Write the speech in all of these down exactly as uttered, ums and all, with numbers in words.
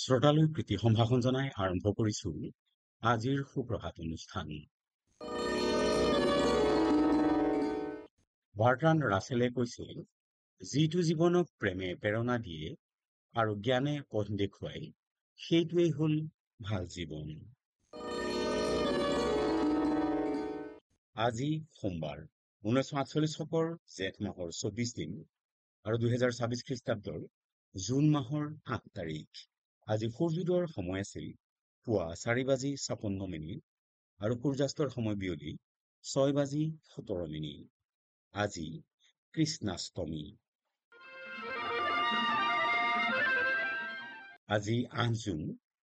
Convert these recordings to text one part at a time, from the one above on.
শ্ৰোতালৈ প্ৰীতি সম্ভাষণ জনাই আৰম্ভ কৰিছো আজিৰ সুপ্ৰভাত অনুষ্ঠান। বাৰ্ট্ৰাণ্ড ৰাছেলে কৈছিল, যিটো জীৱনক প্ৰেমে প্ৰেৰণা দিয়ে আৰু জ্ঞানে পথ দেখুৱাই, সেইটোৱেই হ'ল ভাল জীৱন। আজি সোমবাৰ, ঊনৈছশ আঠচল্লিশ শকৰ জেঠ মাহৰ চৌবিশ দিন আৰু দুহেজাৰ ছাব্বিশ খ্ৰীষ্টাব্দৰ জুন মাহৰ আঠ তাৰিখ। আজি সূৰ্যোদয়ৰ সময় আছিল পুৱা চাৰি বাজি ছাপন্ন মিনিট আৰু সূৰ্যাস্তৰ সময় বিয়লি ছয় বাজি সোতৰ মিনিট। আজি কৃষ্ণাষ্টমী। আজি আঠ জুন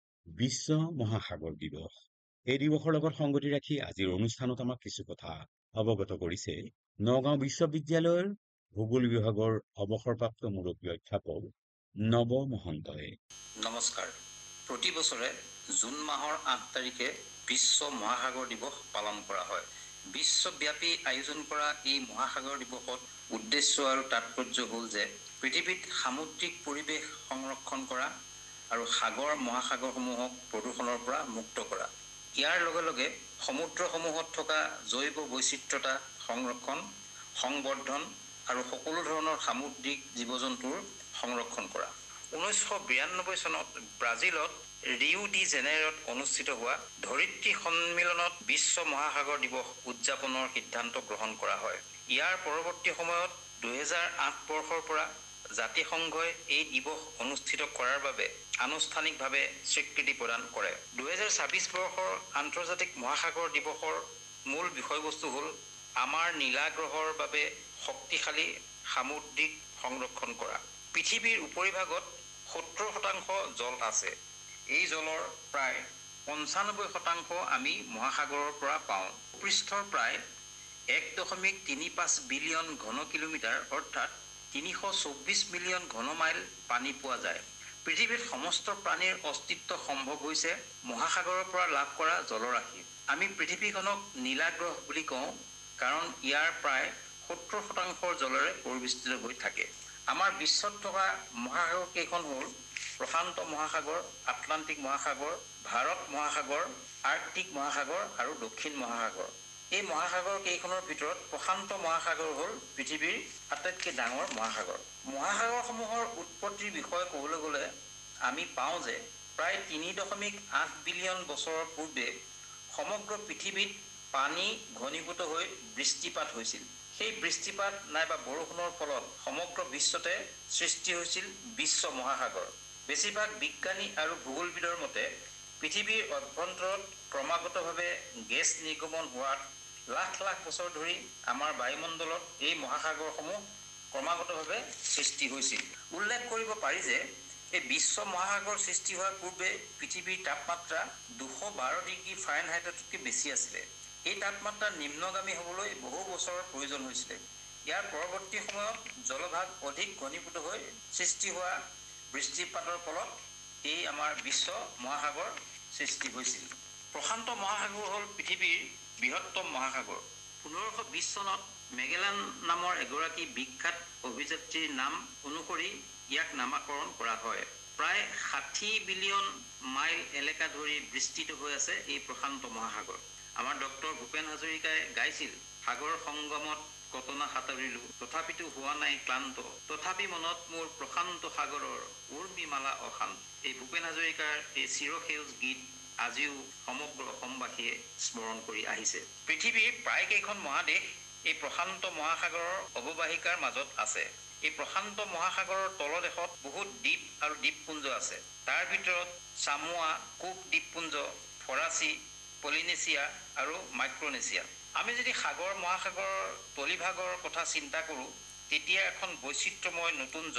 বিশ্ব মহাসাগৰ দিৱস। এই দিৱসৰ লগত সংগতি ৰাখি আজিৰ অনুষ্ঠানত আমাক কিছু কথা অৱগত কৰিছে নগাঁও বিশ্ববিদ্যালয়ৰ ভূগোল বিভাগৰ অৱসৰপ্ৰাপ্ত মুৰব্বী অধ্যাপক নৱ মহন্তই। নমস্কাৰ। প্ৰতি বছৰে জুন মাহৰ আঠ তাৰিখে বিশ্ব মহাসাগৰ দিৱস পালন কৰা হয়। বিশ্বব্যাপী আয়োজন কৰা এই মহাসাগৰ দিৱসত উদ্দেশ্য আৰু তাৎপৰ্য হ'ল যে পৃথিৱীত সামুদ্ৰিক পৰিৱেশ সংৰক্ষণ কৰা আৰু সাগৰ মহাসাগৰসমূহক প্ৰদূষণৰ পৰা মুক্ত কৰা। ইয়াৰ লগে লগে সমুদ্ৰসমূহত থকা জৈৱ বৈচিত্ৰতা সংৰক্ষণ, সংবৰ্ধন আৰু সকলো ধৰণৰ সামুদ্ৰিক জীৱ-জন্তুৰ সংৰক্ষণ কৰা। ঊনৈছশ বিৰান্নব্বৈ চনত ব্ৰাজিলত ৰিও ডি জেনেইৰত অনুষ্ঠিত হোৱা ধৰিত্ৰী সন্মিলনত বিশ্ব মহাসাগৰ দিৱস উদযাপনৰ সিদ্ধান্ত গ্ৰহণ কৰা হয়। ইয়াৰ পৰৱৰ্তী সময়ত দুহেজাৰ আঠ বৰ্ষৰ পৰা জাতিসংঘই এই দিৱস অনুষ্ঠিত কৰাৰ বাবে আনুষ্ঠানিকভাৱে স্বীকৃতি প্ৰদান কৰে। দুহেজাৰ ছাব্বিশ বৰ্ষৰ আন্তৰ্জাতিক মহাসাগৰ দিৱসৰ মূল বিষয়বস্তু হ'ল আমাৰ নীলা গ্ৰহৰ বাবে শক্তিশালী সামুদ্ৰিক সংৰক্ষণ কৰা। পৃথিৱীৰ উপৰিভাগত সত্তৰ শতাংশ জল আছে। এই জলৰ প্ৰায় পঞ্চানব্বৈ শতাংশ আমি মহাসাগৰৰ পৰা পাওঁ। পৃষ্ঠৰ প্ৰায় এক দশমিক তিনি পাঁচ বিলিয়ন ঘন কিলোমিটাৰ অৰ্থাৎ তিনিশ চৌব্বিছ মিলিয়ন ঘন মাইল পানী পোৱা যায়। পৃথিৱীত সমস্ত প্ৰাণীৰ অস্তিত্ব সম্ভৱ হৈছে মহাসাগৰৰ পৰা লাভ কৰা জলৰাশি। আমি পৃথিৱীখনক নীলা গ্ৰহ বুলি কওঁ কাৰণ ইয়াৰ প্ৰায় সত্তৰ শতাংশৰ জলেৰে পৰিবেষ্টিত হৈ থাকে। আমাৰ বিশ্বত থকা মহাসাগৰ কেইখন হ'ল প্ৰশান্ত মহাসাগৰ, আটলান্টিক মহাসাগৰ, ভাৰত মহাসাগৰ, আৰ্কটিক মহাসাগৰ আৰু দক্ষিণ মহাসাগৰ। এই মহাসাগৰ কেইখনৰ ভিতৰত প্ৰশান্ত মহাসাগৰ হ'ল পৃথিৱীৰ আটাইতকৈ ডাঙৰ মহাসাগৰ। মহাসাগৰসমূহৰ উৎপত্তিৰ বিষয়ে ক'বলৈ গ'লে আমি পাওঁ যে প্ৰায় তিনি দশমিক আঠ বিলিয়ন বছৰৰ পূৰ্বে সমগ্ৰ পৃথিৱীত পানী ঘনীভূত হৈ বৃষ্টিপাত হৈছিল। সেই বৃষ্টিপাত নাইবা বৰষুণৰ ফলত সমগ্ৰ বিশ্বতে সৃষ্টি হৈছিল বিশ্ব মহাসাগৰ। বেছিভাগ বিজ্ঞানী আৰু ভূগোলবিদৰ মতে পৃথিৱীৰ অভ্যন্তৰত ক্ৰমাগতভাৱে গেছ নিৰ্গমন হোৱাত লাখ লাখ বছৰ ধৰি আমাৰ বায়ুমণ্ডলত এই মহাসাগৰসমূহ ক্ৰমাগতভাৱে সৃষ্টি হৈছিল। উল্লেখ কৰিব পাৰি যে এই বিশ্ব মহাসাগৰ সৃষ্টি হোৱাৰ পূৰ্বে পৃথিৱীৰ তাপমাত্ৰা দুশ বাৰ ডিগ্ৰী ফাৰেনহাইটতকৈ বেছি আছিলে। এই তাপমাত্ৰা নিম্নগামী হ'বলৈ বহু বছৰৰ প্ৰয়োজন হৈছিলে। ইয়াৰ পৰৱৰ্তী সময়ত জলভাগ অধিক ঘনীভূত হৈ সৃষ্টি হোৱা বৃষ্টিপাতৰ ফলত এই আমাৰ বিশ্ব মহাসাগৰ সৃষ্টি হৈছিল। প্ৰশান্ত মহাসাগৰ হ'ল পৃথিৱীৰ বৃহত্তম মহাসাগৰ। পোন্ধৰশ বিশ চনত মেগেলান নামৰ এগৰাকী বিখ্যাত অভিযাত্ৰীৰ নাম অনুসৰি ইয়াক নামাকৰণ কৰা হয়। প্ৰায় ষাঠি বিলিয়ন মাইল এলেকা ধৰি বিস্তৃত হৈ আছে এই প্ৰশান্ত মহাসাগৰ। আমাৰ ডক্টৰ ভূপেন হাজৰিকাই গাইছিল, সাগৰ সংগমত কতনা সাঁতুৰিলো, তথাপিতো হোৱা নাই ক্লান্ত, তথাপি মনত মোৰ প্ৰশান্ত সাগৰৰ উৰ্মিমালা অশান্ত। এই ভূপেন হাজৰিকাৰ এই চিৰসেউজ গীত আজিও সমগ্ৰ অসমবাসীয়ে স্মৰণ কৰি আহিছে। পৃথিৱীৰ প্ৰায় কেইখন মহাদেশ এই প্ৰশান্ত মহাসাগৰৰ অৱবাহিকাৰ মাজত আছে। এই প্ৰশান্ত মহাসাগৰৰ তলদেশত বহুত দ্বীপ আৰু দ্বীপপুঞ্জ আছে। তাৰ ভিতৰত চামোৱা, কুক দ্বীপপুঞ্জ, ফৰাচী, পলিনেছিয়া আৰু মাইক্ৰনেছিয়া। আমি যদি সাগৰ মহাসাগৰৰ তলিভাগৰ কথা চিন্তা কৰোঁ তেতিয়া এখন বৈচিত্ৰ্যময় নতুন